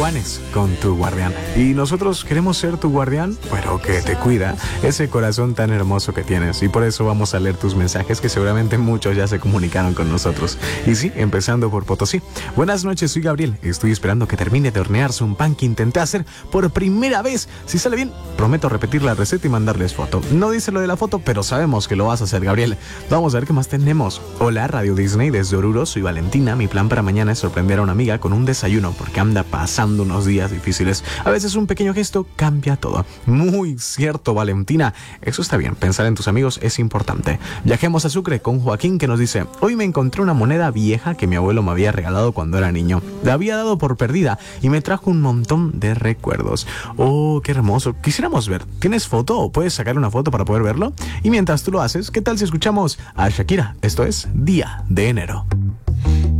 Juanes con Tu Guardián. Y nosotros queremos ser tu guardián, pero que te cuida ese corazón tan hermoso que tienes. Y por eso vamos a leer tus mensajes, que seguramente muchos ya se comunicaron con nosotros. Y sí, empezando por Potosí. Buenas noches, soy Gabriel. Estoy esperando que termine de hornearse un pan que intenté hacer por primera vez. Si sale bien, prometo repetir la receta y mandarles foto. No dice lo de la foto, pero sabemos que lo vas a hacer, Gabriel. Vamos a ver qué más tenemos. Hola, Radio Disney desde Oruro, soy Valentina. Mi plan para mañana es sorprender a una amiga con un desayuno porque anda pasando unos días difíciles. A veces un pequeño gesto cambia todo. Muy cierto, Valentina. Eso está bien, pensar en tus amigos es importante. Viajemos a Sucre con Joaquín, que nos dice: hoy me encontré una moneda vieja que mi abuelo me había regalado cuando era niño. La había dado por perdida y me trajo un montón de recuerdos. Oh, qué hermoso. Quisiéramos ver. ¿Tienes foto o puedes sacar una foto para poder verlo? Y mientras tú lo haces, ¿qué tal si escuchamos a Shakira? Esto es Día de Enero.